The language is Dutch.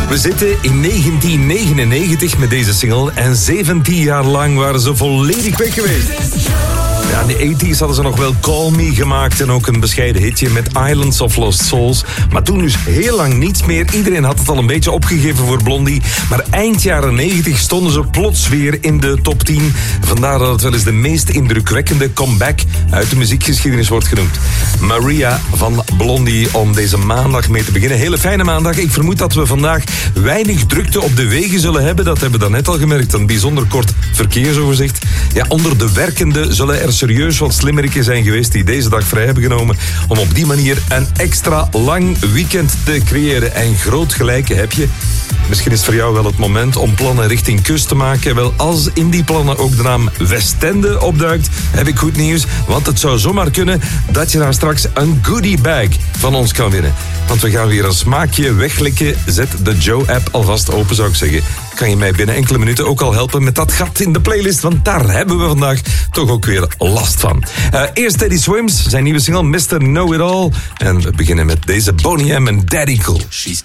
We zitten in 1999 met deze single en 17 jaar lang waren ze volledig weg geweest. Ja, in de 80's hadden ze nog wel Call Me gemaakt en ook een bescheiden hitje met Islands of Lost Souls. Maar toen dus heel lang niets meer. Iedereen had het al een beetje opgegeven voor Blondie. Maar eind jaren 90 stonden ze plots weer in de top 10. Vandaar dat het wel eens de meest indrukwekkende comeback uit de muziekgeschiedenis wordt genoemd. Maria van Blondie om deze maandag mee te beginnen. Hele fijne maandag. Ik vermoed dat we vandaag weinig drukte op de wegen zullen hebben. Dat hebben we daarnet al gemerkt. Een bijzonder kort verkeersoverzicht. Ja, onder de werkenden zullen er serieus wat slimmeriken zijn geweest die deze dag vrij hebben genomen om op die manier een extra lang weekend te creëren. En groot gelijk heb je. Misschien is het voor jou wel het moment om plannen richting kust te maken. Wel, als in die plannen ook de naam Westende opduikt, heb ik goed nieuws. Want het zou zomaar kunnen dat je daar straks een goodie bag van ons kan winnen. Want we gaan weer een smaakje weglikken. Zet de Joe-app alvast open, zou ik zeggen. Kan je mij binnen enkele minuten ook al helpen met dat gat in de playlist? Want daar hebben we vandaag toch ook weer last van. Eerst Teddy Swims, zijn nieuwe single Mr. Know It All. En we beginnen met deze Boney M en Daddy Cool. She's